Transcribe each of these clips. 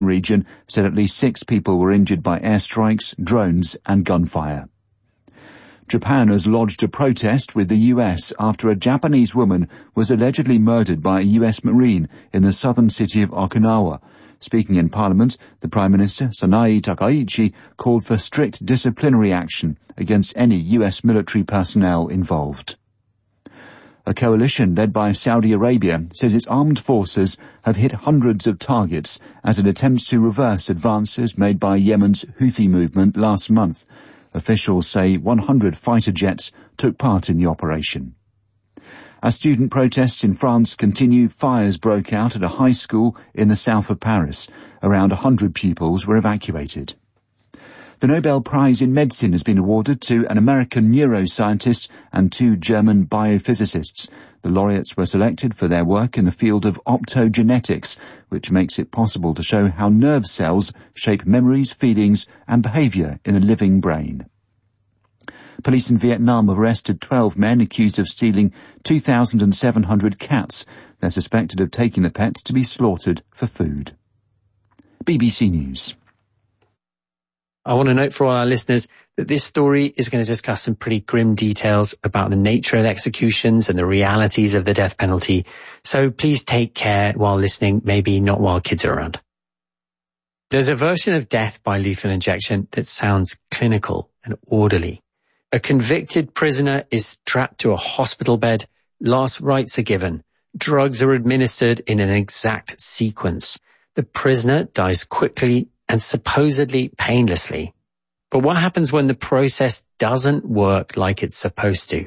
region said at least 6 people were injured by airstrikes, drones and gunfire. Japan has lodged a protest with the US after a Japanese woman was allegedly murdered by a US Marine in the southern city of Okinawa. Speaking in Parliament, the Prime Minister, Sanae Takaichi, called for strict disciplinary action against any US military personnel involved. A coalition led by Saudi Arabia says its armed forces have hit hundreds of targets as it attempts to reverse advances made by Yemen's Houthi movement last month. Officials say 100 fighter jets took part in the operation. As student protests in France continue, fires broke out at a high school in the south of Paris. Around 100 pupils were evacuated. The Nobel Prize in Medicine has been awarded to an American neuroscientist and 2 German biophysicists. The laureates were selected for their work in the field of optogenetics, which makes it possible to show how nerve cells shape memories, feelings and behavior in a living brain. Police in Vietnam have arrested 12 men accused of stealing 2,700 cats. They're suspected of taking the pets to be slaughtered for food. BBC News. I want to note for all our listeners that this story is going to discuss some pretty grim details about the nature of executions and the realities of the death penalty. So please take care while listening, maybe not while kids are around. There's a version of death by lethal injection that sounds clinical and orderly. A convicted prisoner is strapped to a hospital bed, last rites are given, drugs are administered in an exact sequence. The prisoner dies quickly and supposedly painlessly. But what happens when the process doesn't work like it's supposed to?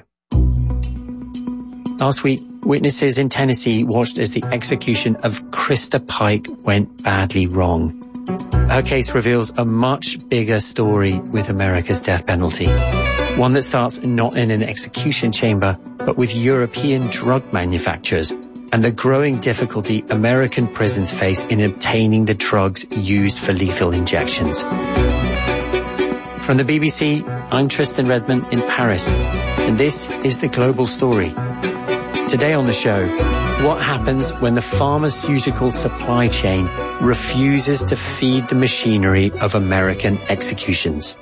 Last week, witnesses in Tennessee watched as the execution of Krista Pike went badly wrong. Her case reveals a much bigger story with America's death penalty. One that starts not in an execution chamber, but with European drug manufacturers and the growing difficulty American prisons face in obtaining the drugs used for lethal injections. From the BBC, I'm Tristan Redmond in Paris, and this is The Global Story. Today on the show, what happens when the pharmaceutical supply chain refuses to feed the machinery of American executions?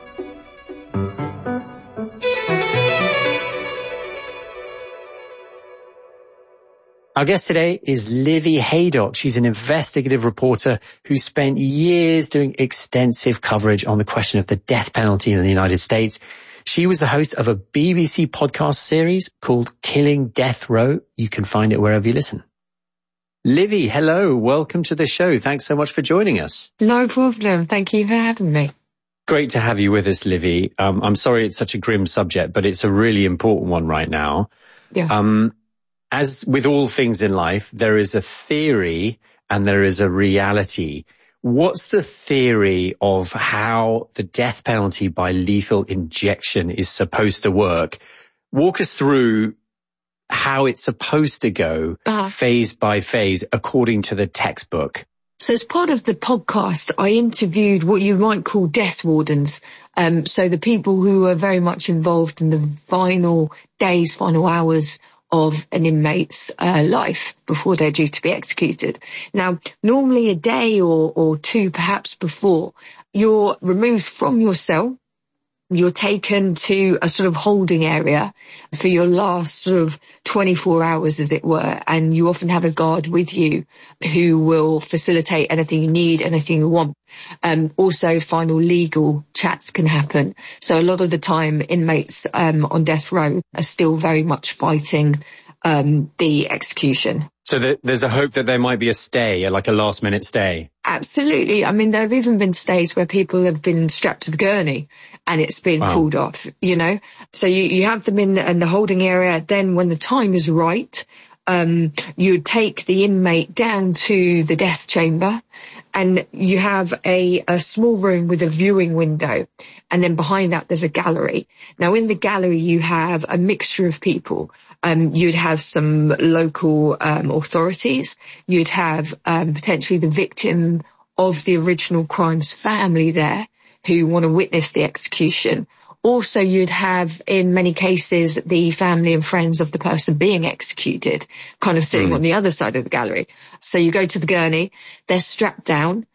Our guest today is Livy Haydock. She's an investigative reporter who spent years doing extensive coverage on the question of the death penalty in the United States. She was the host of a BBC podcast series called Killing Death Row. You can find it wherever you listen. Livy, hello. Welcome to the show. Thanks so much for joining us. No problem. Thank you for having me. Great to have you with us, Livy. I'm sorry it's such a grim subject, but it's a really important one right now. Yeah. As with all things in life, there is a theory and there is a reality. What's the theory of how the death penalty by lethal injection is supposed to work? Walk us through how it's supposed to go phase by phase according to the textbook. So as part of the podcast, I interviewed what you might call death wardens. So the people who are very much involved in the final days, final hours of an inmate's life before they're due to be executed. Now, normally a day or 2 perhaps before, you're removed from your cell. You're taken to a sort of holding area for your last sort of 24 hours, as it were, and you often have a guard with you who will facilitate anything you need, anything you want. Also, final legal chats can happen. So a lot of the time, inmates on death row are still very much fighting the execution. So there's a hope that there might be a stay, like a last-minute stay. Absolutely. I mean, there have even been stays where people have been strapped to the gurney and it's been pulled off, you know. So you have them in the holding area. Then when the time is right, you take the inmate down to the death chamber and you have a small room with a viewing window. And then behind that, there's a gallery. Now, in the gallery, you have a mixture of people. You'd have some local authorities. You'd have potentially the victim of the original crime's family there who want to witness the execution. Also, you'd have, in many cases, the family and friends of the person being executed kind of sitting on the other side of the gallery. So you go to the gurney, they're strapped down,